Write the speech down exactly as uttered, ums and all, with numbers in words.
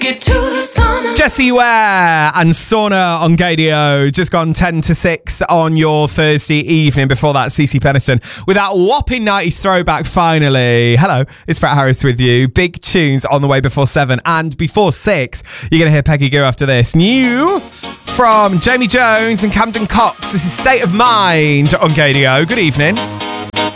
Get to the sauna. Jessie Ware and Sauna on Gadio. Just gone ten to six on your Thursday evening. Before that, Cece Peniston with that whopping nineties throwback finally. Hello, it's Brett Harris with you. Big tunes on the way before seven. And before six, you're going to hear Peggy Gou after this. New from Jamie Jones and Camden Cox. This is State of Mind on Gadio. Good evening.